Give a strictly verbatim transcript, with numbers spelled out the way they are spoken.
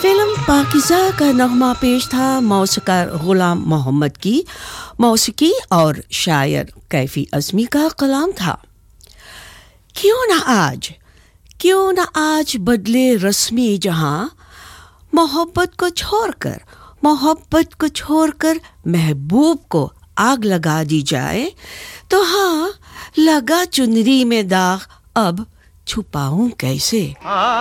Film पाकिज़ा का नगमा पेश था मौसीकार गुलाम मोहम्मद की मौसीकी और शायर कैफी अज़मी का कलाम था। क्यों ना आज क्यों ना आज बदले रस्मी जहां, मोहब्बत को छोड़कर मोहब्बत को छोड़कर महबूब को आग लगा दी जाए तो हाँ लगा चुनरी में दाग अब छुपाऊं कैसे।